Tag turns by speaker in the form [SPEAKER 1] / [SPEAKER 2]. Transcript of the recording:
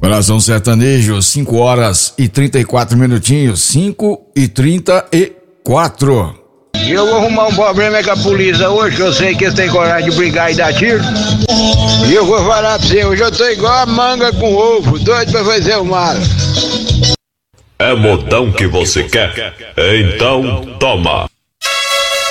[SPEAKER 1] Coração Sertanejo, 5 horas e 34 minutinhos, 5:34.
[SPEAKER 2] Eu vou arrumar um problema com a polícia hoje, que eu sei que eles têm coragem de brigar e dar tiro. E eu vou falar pra você, hoje eu tô igual a manga com ovo, doido pra fazer o mal.
[SPEAKER 3] É modão que você quer? Então toma.